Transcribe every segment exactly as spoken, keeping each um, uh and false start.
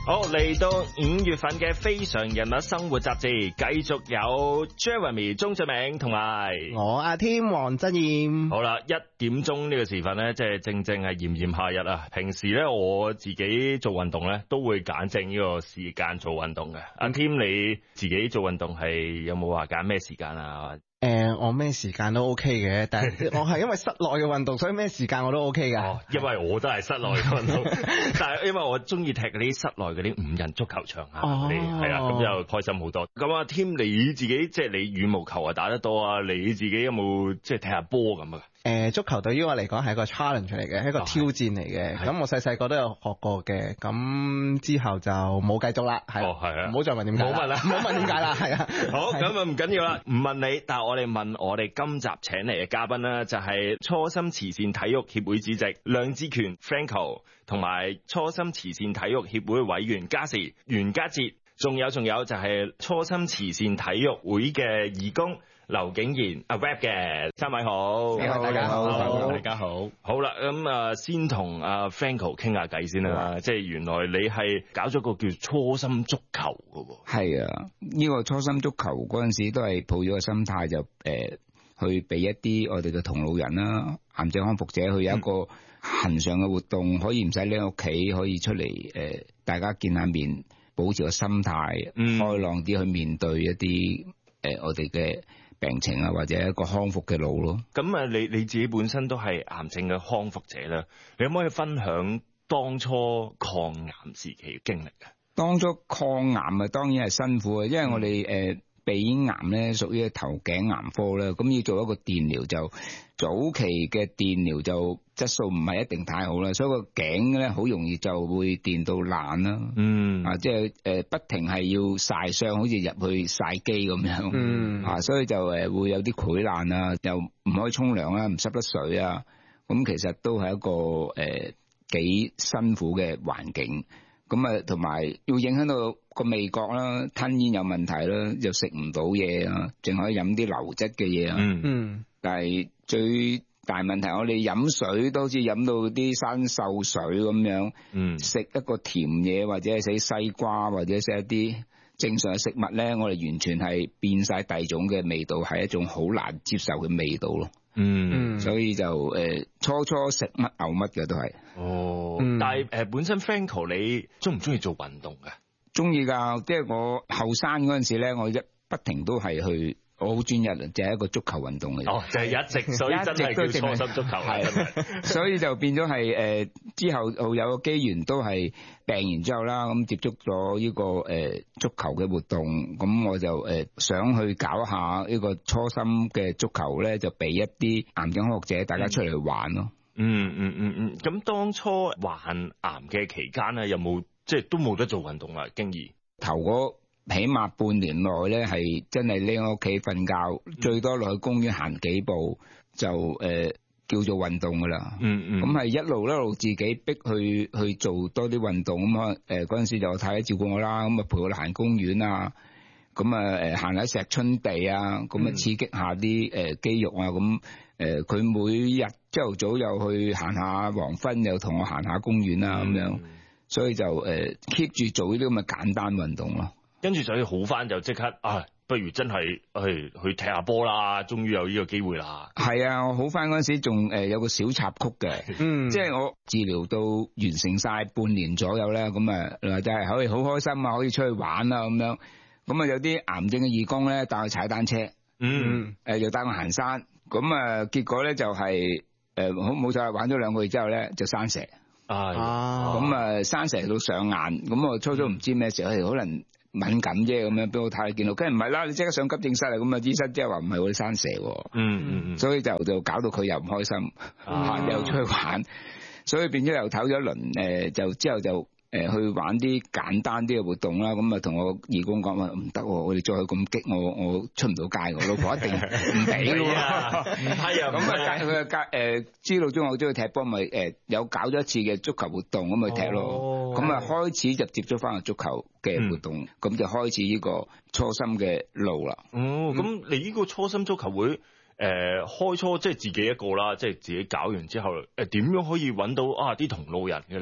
好，嚟到五月份嘅非常人物生活雜誌，繼續有 Jeremy 鍾俊明同埋我阿添黃真燕。 好啦，一點鐘呢個時分呢，即係正正係炎炎夏日啊！平時呢，我自己做運動呢，都會揀正呢個時間做運動嘅。阿添你自己做運動係有冇話揀咩時間啊？ 誒、呃，我咩時間都 OK 嘅，但係我係因為室內嘅運動，所以咩時間我都 OK 㗎。 哦，因為我都係室內嘅運動，但係因為我中意踢嗰啲室內嗰啲五人足球場啊，嗰啲係啦，咁就開心好多。咁啊，添你自己即係你羽毛球啊打得多啊，你自己有冇即係踢下波咁啊？誒、 呃，足球對於我嚟講係一個 challenge 嚟嘅，係一個挑戰嚟嘅。咁、哦、我細細個都有學過嘅，咁之後就冇繼續啦。係， 哦係啊， 唔好再問點解， 冇問啦， 唔好問點解啦。係啊， 好，咁啊唔緊要啦，唔問你，但係我哋問我哋今集請嚟嘅嘉賓啦，就係初心慈善體育協會主席梁志權 Franco， 同埋初心慈善體育協會委員家時袁家哲，仲有仲有就係初心慈善體育會嘅義工劉景賢阿 Web 嘅，三位好， 你好，大家好， 大家好，好啦，咁啊先同阿 Franco 傾下偈先啦，即係原來你係搞咗個叫初心足球㗎喎。 係啊，呢、這個初心足球嗰陣時都係抱咗個心態，就誒、呃、去俾一啲我哋嘅同路人啦、癌症康復者，去有一個恆常嘅活動，可以唔使匿屋企，可以出嚟誒、呃，大家見下面，保持個心態、嗯、開朗啲去面對一啲誒、呃、我哋嘅病情啊，或者一個康復嘅路咯。 咁啊，你你自己本身都係癌症嘅康復者啦，你可唔可以分享當初抗癌時期嘅經歷啊？ 當初抗癌啊，當然係辛苦啊，因為我哋誒鼻咽癌咧屬於頭頸癌科啦，咁要做一個電療，就早期嘅電療就質素唔係一定太好啦，所以個頸咧好容易就會電到爛啦。嗯，啊，即係誒不停係要曬傷，好似入去曬機咁樣。嗯，啊，所以就誒會有啲潰爛啊，又唔可以沖涼啦，唔濕得水啊，咁其實都係一個誒幾辛苦嘅環境。咁啊，同埋要影響到個味覺啦，吞咽有問題啦，又食唔到嘢啊，淨可以飲啲流質嘅嘢啊。嗯嗯。但係最大問題，我哋飲水都好似飲到啲生鏽水咁樣。嗯。食一個甜嘢或者係食西瓜或者食一啲正常嘅食物咧，我哋完全係變晒第二種嘅味道，係一種好難接受嘅味道咯。嗯，所以就誒、呃、初初食乜嘔乜嘅都係。哦， 嗯、但係誒、呃、本身 Franco 你中唔中意做運動㗎？ 中意㗎，即係我後生嗰陣時咧，我一不停都係去。我好專一啊，就係、是、一個足球運動嚟。哦， 就係、是、一直，所以真係叫初心足球。 係，所以就變咗係誒之後有個機緣都係病完之後啦，咁接觸咗呢個誒、呃、足球嘅活動，咁我就誒、呃、想去搞下呢個初心嘅足球咧，就俾一啲癌症康復者大家出嚟玩咯。 嗯嗯嗯嗯，咁、嗯嗯、當初患癌嘅期間咧，有冇即係都冇得做運動啦？經已頭嗰起碼半年內咧，係真係匿喺屋企瞓覺，嗯、最多落去公園行幾步就誒、呃、叫做運動噶啦。嗯嗯，咁係一路一路自己逼去去做多啲運動咁啊。誒嗰陣時就我太太照顧我啦，咁啊陪我行公園啊，咁啊誒行下石春地啊，咁啊刺激下啲誒肌肉啊，咁誒佢每日朝頭早又去行下，黃昏又同我行下公園啊咁樣，所以就誒 keep 住做呢啲咁嘅簡單運動咯。 跟住就要好翻就即刻啊，不如真係去去踢下波啦，終於有呢個機會啦。 係啊，我好翻嗰陣時仲誒有個小插曲嘅，嗯，即係我治療到完成晒半年左右咧，咁啊就係可以好開心啊，可以出去玩啊咁樣。咁啊有啲癌症嘅義工咧帶我踩單車，嗯，誒又帶我行山，咁啊結果咧就係誒好冇彩玩咗兩個月之後咧就生蛇，啊，咁啊生蛇到上眼，咁我初初唔知咩事，可能敏感啫，咁樣俾我太太見到，梗係唔係啦，你即刻上急症室啦，咁啊醫生即係話唔係會生蛇，嗯嗯嗯，所以就就搞到佢又唔開心，啊、又出去玩，所以變咗又唞咗一輪，誒、呃、就之後就。誒，去玩啲簡單啲嘅活動啦，咁啊同我義工講話唔得，我哋再去咁激我，我出唔到街，我老婆一定唔俾咯，唔係啊，咁啊佢啊誒知道咗我中意踢波，咪誒有搞咗一次嘅足球活動咁去踢咯，咁啊開始就接觸翻個足球嘅活動，咁、嗯、就開始呢個初心嘅路啦。 哦，咁、嗯、你呢個初心足球會誒、呃、開初即係自己一個啦，即係自己搞完之後誒點樣可以揾到啊啲同路人嘅咧？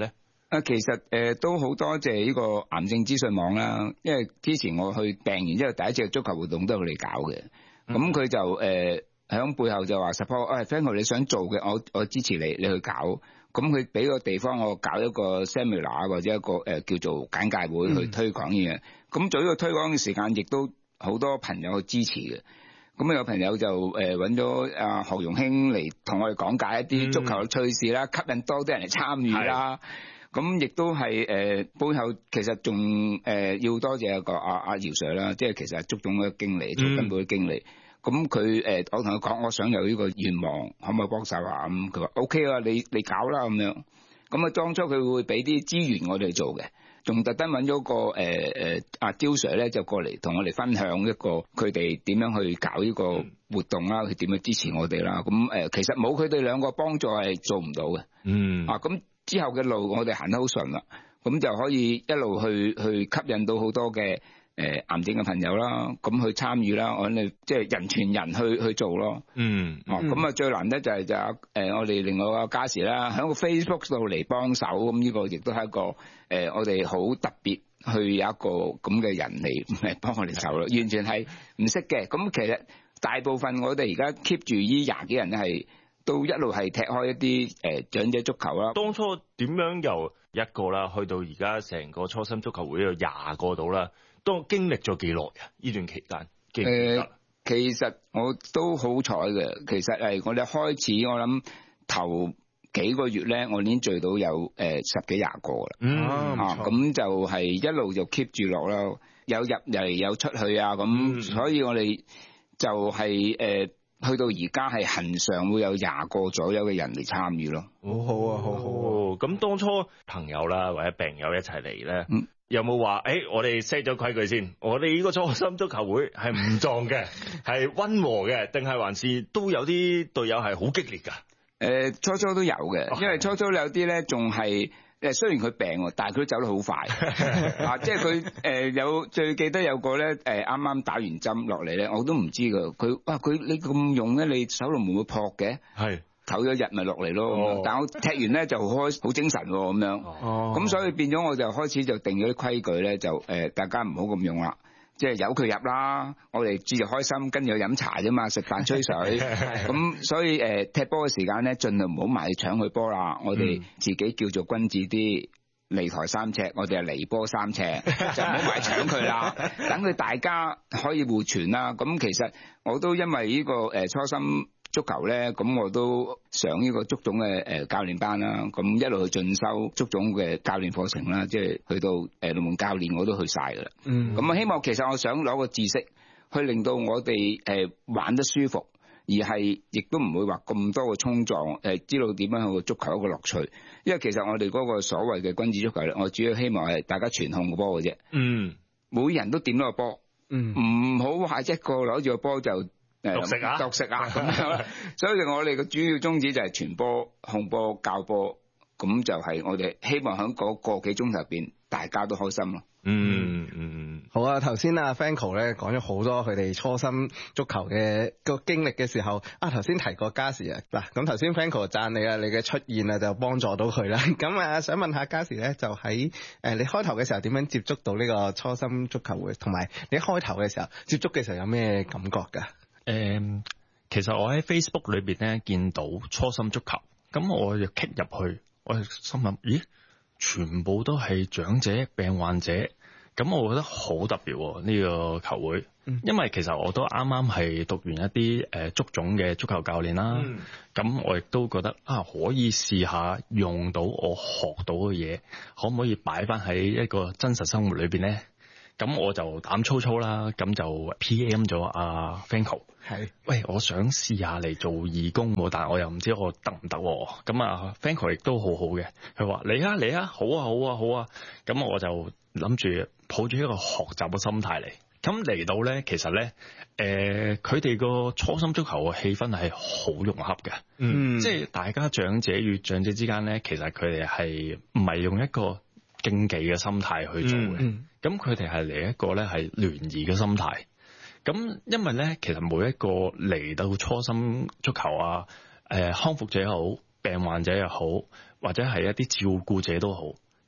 啊，其實誒、呃、都好多謝呢個癌症資訊網啦，因為之前我去病完之後第一次足球活動都係佢哋搞嘅，咁佢、嗯、就誒喺、呃、背後就話 support， 誒 Franko 你想做嘅，我我支持你，你去搞，咁佢俾個地方我搞一個 seminar 或者一個誒、呃、叫做簡介會去推廣嘢，咁、嗯、做呢個推廣嘅時間亦都好多朋友去支持嘅。咁有朋友就誒揾咗阿何容興嚟同我哋講解一啲足球嘅趣事啦，嗯、吸引多啲人嚟參與啦。咁亦都係誒、呃、背後其實仲誒、呃、要多謝一個阿阿姚 Sir 啦，即係其實係足總嘅經理，足根部嘅經理。咁佢誒我同佢講，我想有呢個願望，可唔可以幫手啊？咁佢話 O K 啊，你你搞啦咁樣。咁啊，當初佢會俾啲資源我哋做嘅。仲特登揾咗個誒誒阿焦 Sir 咧，就過嚟同我哋分享一個佢哋點樣去搞呢個活動啦，佢點樣支持我哋啦。咁誒、呃、其實冇佢哋兩個幫助係做唔到嘅。嗯。啊，咁之後嘅路我哋行得好順啦，咁就可以一路去去吸引到好多嘅誒、呃、癌症嘅朋友啦，咁去參與啦，我哋即係人傳人去去做咯。嗯。哦、啊，咁啊最難得就係就誒我哋另外一個嘉士啦，喺個 Facebook 度嚟幫手，咁呢個亦都係一個誒、呃、我哋好特別去有一個咁嘅人嚟嚟幫我哋手咯，完全係唔識嘅。咁其實大部分我哋而家 keep 住呢廿幾人咧係都一路係踢開一啲誒、呃、長者足球啦。當初點樣由一個啦，去到而家成個初心足球會有廿個到啦，都經歷咗幾耐啊？呢段期間記唔記得？誒、呃，其實我都好彩嘅。其實係我哋開始，我諗頭幾個月咧，我已經聚到有誒、呃、十幾廿個啦。嗯，啊，咁就係一路就 keep 住落啦，有入嚟有出去啊，咁、嗯、所以我哋就係、是、誒。呃去到而家係恆常會有廿個左右嘅人嚟參與咯。好好啊，好好啊。咁當初朋友啦或者病友一齊嚟咧，嗯、有冇話誒我哋 set 咗規矩先？我哋呢個初心足球會係唔撞嘅，係溫和嘅，定係還是都有啲隊友係好激烈㗎？誒、呃，初初都有嘅，因為初初有啲咧仲係。誒雖然佢病，但係佢都走得好快啊！即係佢誒有最記得有個咧誒啱啱打完針落嚟咧，我都唔知㗎。佢哇佢你咁用咧，你手度會唔會撲嘅？係唞咗日咪落嚟咯。哦、但係我踢完咧就開好精神喎咁樣。哦，咁所以變咗我就開始就定咗啲規矩咧，就誒、呃、大家唔好咁用啦。即係由佢入啦，我哋自就開心，跟住去飲茶啫嘛，食飯吹水。咁所以誒、呃、踢波嘅時間咧，盡量唔好埋去搶佢波啦。我哋自己叫做君子啲，離台三尺，我哋係離波三尺，就唔好埋搶佢啦。等佢大家可以互傳啦。咁其實我都因為呢、這個誒、呃、初心足球咧，咁我都上呢個足總嘅誒教練班啦，咁一路去進修足總嘅教練課程啦，即係去到誒龍門教練我都去晒噶啦。嗯，咁啊希望其實我想攞個知識去令到我哋誒玩得舒服，而係亦都唔會話咁多嘅衝撞，誒知道點樣去足球一個樂趣。因為其實我哋嗰個所謂嘅君子足球咧，我主要希望係大家傳控個波嘅啫。嗯，每人都掂到個波。嗯，唔好話一個攞住個波就。誒，獨食啊，獨食啊，咁樣，所以我哋嘅主要宗旨就係傳波、控波、教波，咁就係我哋希望喺嗰個幾鐘頭入邊，大家都開心咯。嗯嗯，好啊！頭先阿 Franko 咧講咗好多佢哋初心足球嘅個經歷嘅時候，啊頭先提過嘉士啊，嗱咁頭先 Franko 讚你啊，你嘅出現啊就幫助到佢啦。咁啊想問下嘉士咧，就喺誒你開頭嘅時候點樣接觸到呢個初心足球會，同埋你開頭嘅時候接觸嘅時候有咩感覺㗎？ 誒、嗯，其實我喺 Facebook 裏邊咧見到初心足球，咁我就 click 入去，我就心諗，咦，全部都係長者病患者，咁我覺得好特別呢、這個球會，嗯、因為其實我都啱啱係讀完一啲誒足總嘅足球教練啦，咁、嗯、我亦都覺得啊，可以試下用到我學到嘅嘢，可唔可以擺翻喺一個真實生活裏邊咧？咁我就膽粗粗啦，咁就 P M 咗阿 Franko。係，喂，我想試下嚟做義工，但係我又唔知我得唔得。咁啊 Franko 亦都好好嘅，佢話嚟啊嚟啊，好啊好啊好啊。咁我就諗住抱住一個學習嘅心態嚟。咁嚟到咧，其實咧，誒佢哋個初心足球嘅氣氛係好融洽嘅。嗯，即係大家長者與長者之間咧，其實佢哋係唔係用一個競技嘅心態去做嘅，咁佢哋係嚟一個咧係聯誼嘅心態。咁因為咧，其實每一個嚟到初心足球啊，誒、呃、康復者又好，病患者又好，或者係一啲照顧者都好，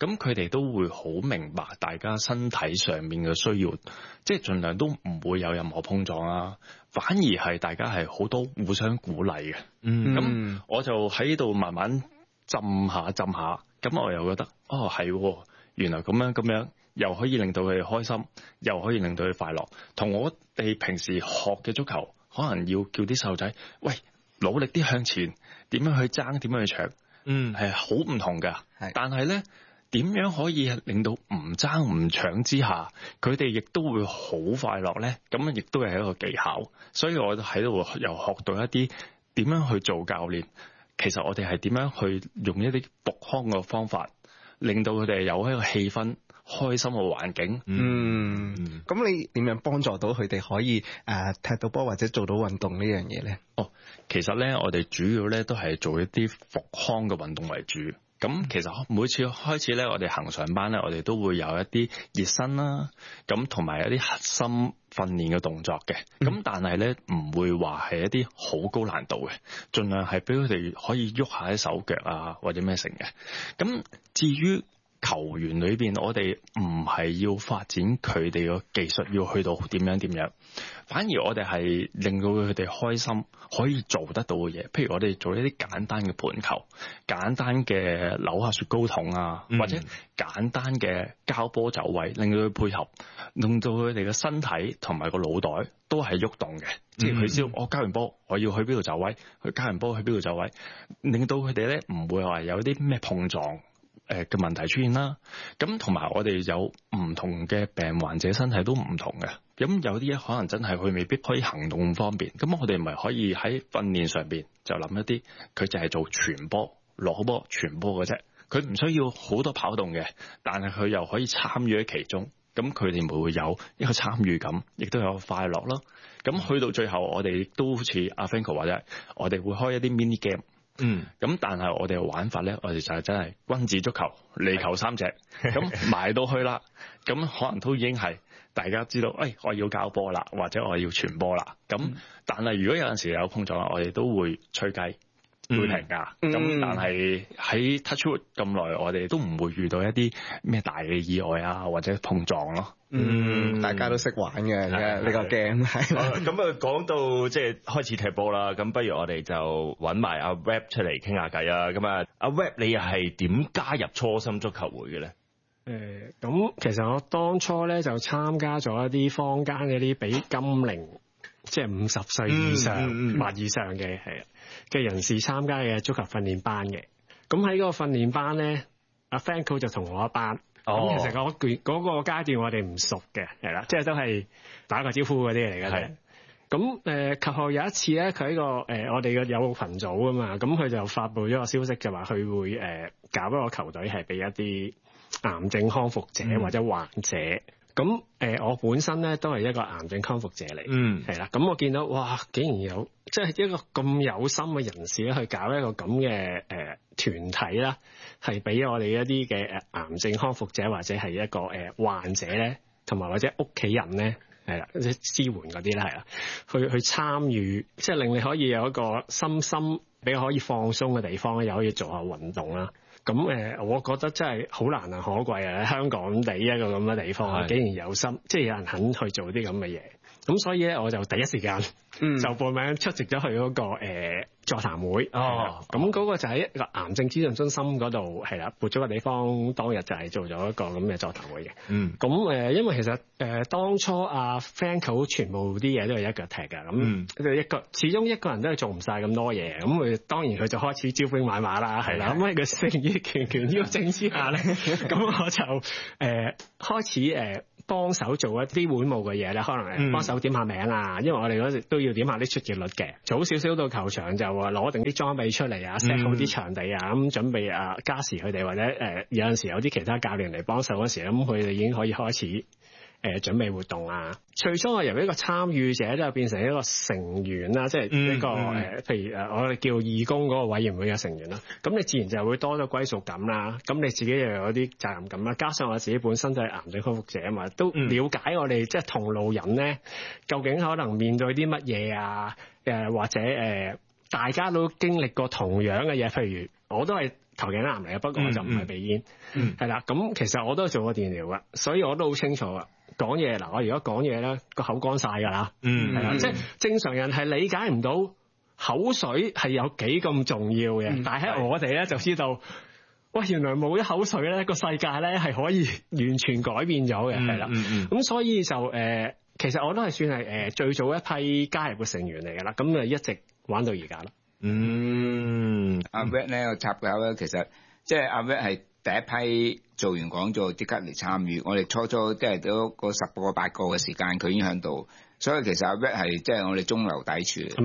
咁佢哋都會好明白大家身體上面嘅需要，即係盡量都唔會有任何碰撞啊，反而係大家係好多互相鼓勵嘅。 嗯， 咁我就喺度慢慢浸下浸下，咁我又覺得哦係，原來咁樣咁樣又可以令到佢哋開心，又可以令到佢快樂。同我哋平時學嘅足球，可能要叫啲細路仔，喂，努力啲向前，點樣去爭，點樣去搶， 嗯， 係好唔同㗎。 係但係咧，點樣可以令到唔爭唔搶之下，佢哋亦都會好快樂咧？咁亦都係一個技巧。所以我喺度又學到一啲點樣去做教練。其實我哋係點樣去用一啲復康嘅方法，令到佢哋有一個氣氛、開心嘅環境。 嗯，咁你點樣幫助到佢哋可以誒、呃、踢到波或者做到運動呢樣嘢咧？ 哦，其實咧，我哋主要咧都係做一啲復康嘅運動為主。咁其實每次開始咧，我哋行上班咧，我哋都會有一啲熱身啦，咁同埋一啲核心訓練嘅動作嘅。咁、嗯、但係咧，唔會話係一啲好高難度嘅，盡量係俾佢哋可以喐下啲手腳啊，或者咩成嘅。咁至於球員裏邊，我哋唔係要發展佢哋嘅技術要去到點樣點樣，反而我哋係令到佢哋開心，可以做得到嘅嘢。譬如我哋做一啲簡單嘅盤球，簡單嘅扭下雪糕筒啊， 嗯、 或者簡單嘅交波走位，令到佢配合，令到佢哋嘅身體同埋個腦袋都係喐動嘅。即係佢知道我交完波，我要去邊度走位，佢交完波去邊度走位，令到佢哋咧唔會話有啲咩碰撞誒嘅問題出現啦。咁同埋我哋有唔同嘅病患者身體都唔同嘅，咁有啲可能真係佢未必可以行動方便，咁我哋咪可以喺訓練上邊就諗一啲，佢就係做傳波、攞波、傳波嘅啫，佢唔需要好多跑動嘅，但係佢又可以參與喺其中，咁佢哋咪會有一個參與感，亦都有快樂咯。咁去到最後，我哋都好似阿 Franko 或者我哋會開一啲 mini game。嗯，咁但係我哋嘅玩法咧，我哋就係真係君子足球，離球三隻，咁埋到去啦，咁可能都已經係大家知道，誒、哎，我要交波啦，或者我要傳波啦，咁、嗯、但係如果有陣時有碰撞，我哋都會吹雞，會停㗎，咁、嗯、但係喺 Touchwood 咁耐，我哋都唔會遇到一啲咩大嘅意外啊，或者碰撞咯。 嗯，大家都識玩嘅呢個 game 係。 咁啊，講到即係開始踢波啦，咁不如我哋就揾埋阿 Webb 出嚟傾下偈啊。咁啊，阿 Webb 你又係點加入初心足球會嘅咧？ 誒，咁其實我當初咧就參加咗一啲坊間嗰啲俾金齡，即係五十歲以上或、嗯嗯、以上嘅係嘅人士參加嘅足球訓練班嘅。咁喺嗰個訓練班咧，阿 Franko 就同我一班。咁、哦、其實嗰段嗰個階段我哋唔熟嘅，係啦，即係都係打個招呼嗰啲嚟嘅啫。咁誒，及後有一次咧，佢喺個誒、呃、我哋嘅有個群組啊嘛，咁佢就發布咗個消息，就話佢會誒、呃、搞一個球隊係俾一啲癌症康復者、嗯、或者患者。咁誒、呃，我本身咧都係一個癌症康復者嚟，嗯，係啦。咁我見到哇，竟然有即係一個咁有心嘅人士咧，去搞一個咁嘅誒團體啦，係俾我哋一啲嘅誒癌症康復者或者係一個誒、呃、患者咧，同埋或者屋企人咧，係啦，即係支援嗰啲啦，係啦，去去參與，即係令你可以有一個心心比較可以放鬆嘅地方咧，又可以做下運動啦。咁誒，我覺得真係好難能可貴啊！喺香港地一個咁嘅地方，竟然有心，即係有人肯去做啲咁嘅嘢。咁所以咧，我就第一時間就報名出席咗佢嗰個誒座談會。哦，咁嗰個就喺一個癌症資訊中心嗰度，係啦，撥咗個地方，當日就係做咗一個咁嘅座談會嘅。嗯。咁誒，因為其實誒當初阿 Franko 全部啲嘢都係一腳踢㗎，咁佢一個始終一個人都係做唔晒咁多嘢，咁佢當然佢就開始招兵買馬啦，係啦。咁喺個盛意拳拳腰正之下咧，咁我就誒、呃、開始誒。呃幫手做一啲會務嘅嘢咧，可能係幫手點下名啊，因為我哋嗰時都要點下啲出勤率嘅。早少少到球場就話攞定啲裝備出嚟啊 set 好啲場地啊，咁準備啊加時佢哋或者誒、呃、有陣時有啲其他教練嚟幫手嗰時，咁佢哋已經可以開始。誒、呃、準備活動啊！最初我由一個參與者咧變成一個成員啦，即係一個誒、嗯呃，譬如誒我哋叫義工嗰個委員會嘅成員啦。咁你自然就會多咗歸屬感啦。咁你自己又有啲責任感啦。加上我自己本身就係癌症康復者啊嘛，都了解我哋、嗯、即係同路人咧，究竟可能面對啲乜嘢啊？誒、呃、或者誒、呃、大家都經歷過同樣嘅嘢，譬如我都係頭頸癌嚟嘅，不過我就唔係鼻咽， 嗯係啦。咁其實我都做過電療噶，所以我都好清楚啊。講嘢嗱，我如果講嘢咧，個口乾晒㗎啦， 嗯， 係啦，即係正常人係理解唔到口水係有幾咁重要嘅， 嗯、 但係喺我哋咧就知道，喂，原來冇咗口水咧，個世界咧係可以完全改變咗嘅，係啦、 嗯，嗯， 咁所以就誒、呃，其實我都係算係誒、呃、最早一批加入嘅成員嚟㗎啦，咁啊一直玩到而家啦。 嗯， 阿 Red 咧，我插腳咧，其實即係阿 Red 係第一批做完講座即刻嚟參與，我哋初初即係都個十個八個嘅時間，佢已經喺度。所以其實阿 Red 係即係我哋中流砥柱。 唔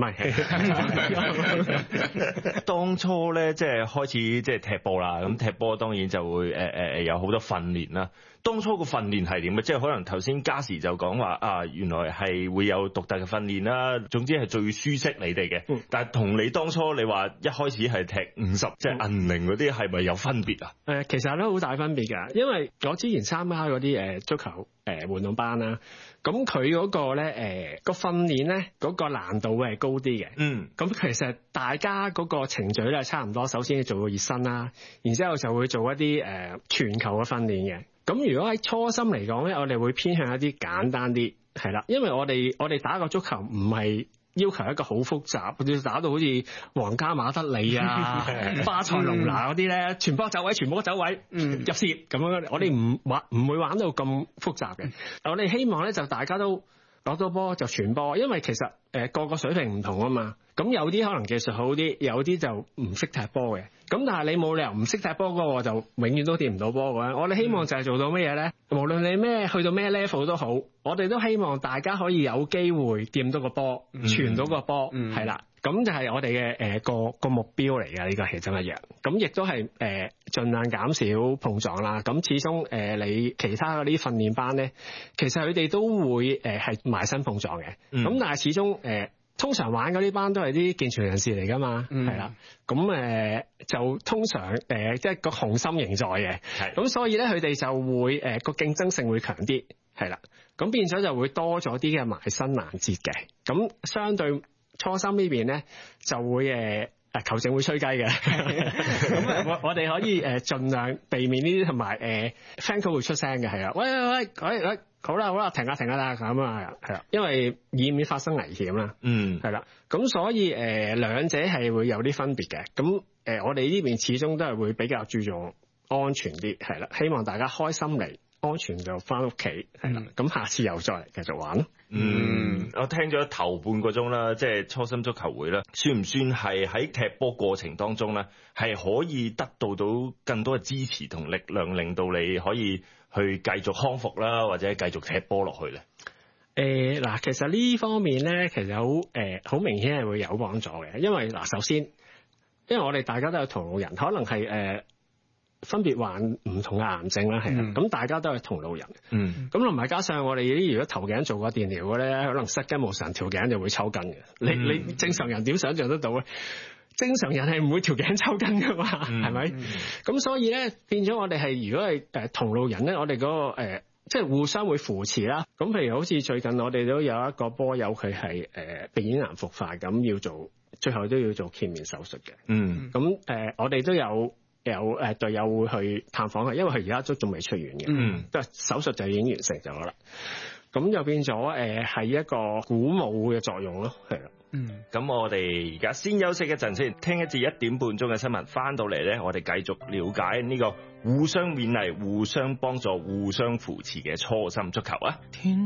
係， 當初咧即係開始即係踢波啦，咁踢波當然就會誒誒誒有好多訓練啦。當初個訓練係點嘅？即係可能頭先嘉時就講話啊，原來係會有獨特嘅訓練啦。總之係最舒適你哋嘅。嗯、但係同你當初你話一開始係踢五十，即係銀齡嗰啲，係咪有分別啊？ 誒，其實都好大分別㗎，因為我之前參加嗰啲誒足球誒運動班啦，咁佢嗰個咧誒個訓練咧嗰個難度會係高啲嘅。嗯，咁其實大家嗰個程序咧差唔多，首先要做個熱身啦，然之後就會做一啲誒傳球嘅訓練嘅。咁如果喺初心嚟講咧，我哋會偏向一啲簡單啲，係啦，因為我哋我哋打個足球唔係要求一個好複雜，要打到好似皇家馬德里啊、巴塞隆拿嗰啲咧，傳波走位、傳波走位、嗯、入攝咁樣，我哋唔玩唔會玩到咁複雜嘅。我哋希望咧就大家都攞到波就傳波，因為其實誒個個水平唔同啊嘛。咁有啲可能技術好啲，有啲就唔識踢波嘅。咁但係你冇理由唔識踢波嗰個就永遠都掂唔到波嘅。我哋希望就係做到乜嘢咧？無論你咩去到咩 level 都好，我哋都希望大家可以有機會掂到個波，傳到個波，係啦、嗯。咁就係我哋嘅誒個個目標嚟嘅，呢個其中一樣。咁亦都係誒盡量減少碰撞啦。咁始終誒、呃、你其他嗰啲訓練班咧，其實佢哋都會誒係埋身碰撞嘅。咁、嗯、但係始終誒。呃通常玩嗰啲班都係啲健全人士嚟㗎嘛，係啦、嗯，咁誒、呃、就通常誒、呃、即係個雄心仍在嘅，咁的所以咧佢哋就會誒個、呃、競爭性會強啲，係啦，咁變咗就會多咗啲嘅埋身攔截嘅，咁相對初心呢邊咧就會誒誒球證會吹雞嘅，咁我我哋可以誒盡量避免呢啲，同埋誒 Franco 會出聲嘅，係啊，喂喂喂，喂喂。好啦好啦，停下停下啦咁啊，係啦，因為以免發生危險啦，嗯，係啦，咁所以誒兩者係會有啲分別嘅，咁誒我哋呢邊始終都係會比較注重安全啲，係啦，希望大家開心嚟，安全就翻屋企，係啦，咁下次又再嚟繼續玩咯。 嗯，我聽咗頭半個鐘啦，即係初心足球會啦，算唔算係喺踢波過程當中咧，係可以得到到更多嘅支持同力量，令到你可以去繼續康復啦，或者繼續踢波落去咧？ 誒嗱、呃，其實呢方面咧，其實好誒好明顯係會有幫助嘅，因為嗱、呃，首先，因為我哋大家都有同路人，可能係誒、呃、分別患唔同嘅癌症啦，係啦，咁、嗯、大家都係同路人，嗯，咁同埋加上我哋啲如果頭頸做過電療嘅咧，可能失筋無神，條頸就會抽筋嘅，你、嗯、你正常人點想象得到咧？正常人係唔會條頸抽筋噶嘛，係咪？咁所以咧變咗我哋係如果係誒同路人咧，我哋嗰、嗰個誒即係互相會扶持啦。咁譬如好似最近我哋都有一個波友佢係誒鼻咽癌復發，咁要做最後都要做切面手術嘅。嗯，咁誒、呃、我哋都有有誒隊友會去探訪佢，因為佢而家都仲未出院嘅。嗯，都係手術就已經完成咗啦。咁就變咗誒係一個鼓舞嘅作用咯，係啦。 嗯，咁我哋而家先休息一陣先，聽一節一點半鐘嘅新聞，翻到嚟咧，我哋繼續了解呢個互相勉勵、互相幫助、互相扶持嘅初心足球啊！天